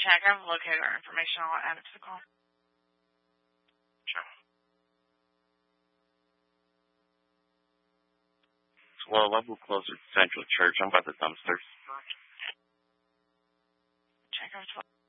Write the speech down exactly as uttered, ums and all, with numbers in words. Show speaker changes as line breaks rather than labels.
check. I've located our information. I'll add it to the call.
Sure. Well, level closer to Central Church. I'm by the dumpsters.
Check out twelve.